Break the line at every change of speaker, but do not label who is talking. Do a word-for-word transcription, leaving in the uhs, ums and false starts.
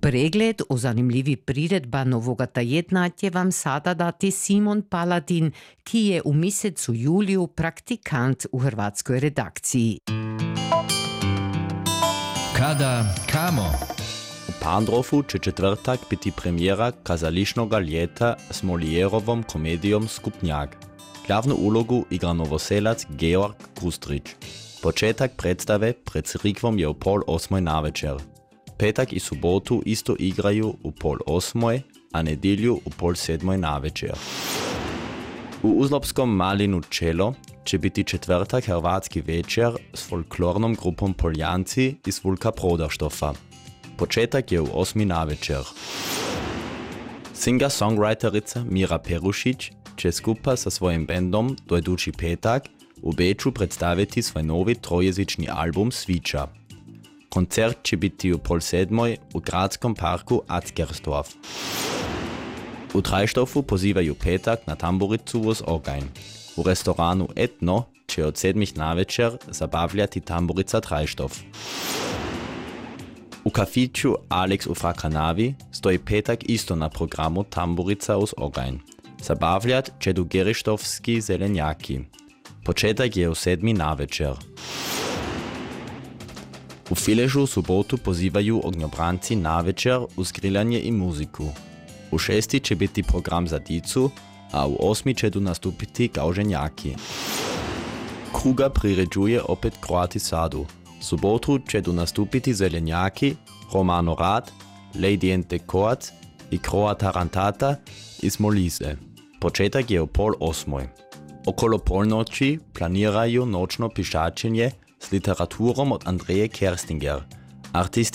Pregled o zanimljivi priredba novega tjedna će vam sada dati Simon Paladin, ki je u mjesecu juliju praktikant u hrvatskoj redakciji.
Kada kamo?
U Pandrofu će četvrtak biti premijera kazališnoga ljeta s Molijerovom komedijom Skupnjak. Glavnu ulogu igra Novoselac Georg Kustrić. Početak predstave pred crikvom je u pol osmoj navečer. Petak i subotu isto igraju u pol osmoj, a nedjelju u pol sedmoj navečer. U Uzlopskom Malinu Čelo će biti četvrtak hrvatski večer s folklornom grupom Poljanci iz Vulka Prodaštofa. Početak je u osmi navečer. Singer-songwriterica Mira Perušić će skupa sa svojim bendom do idući petak u Beču predstaviti svoj novi trojezični album Svića. Koncert će biti u pol sedmoj u gradskom parku Atzgersdorf. U Trajštofu pozivaju petak na tamburicu uz oganj. U restoranu Etno će od sedmih navečer zabavljati tamburica Trajštof. U kafiću Alex u Frakanavi stoji petak isto na programu tamburica uz oganj. Zabavljat će du gerištovski zelenjaki. Početak je u sedmi navečer. U Filežu subotu pozivaju ognjobranci navečer uz griljanje i muziku. U šesti će biti program za dicu, a u osmi će tu nastupiti gauženjaki. Kruga priređuje opet Croati Sadu. Subotu će tu nastupiti zelenjaki, Romano Rad, Lady and the Coats i Croa Tarantata iz Molise. Početak je u pol osmoj. Okolo polnoći planiraju nočno pišačenje s literaturom od Andreje Kerstinger. Artisti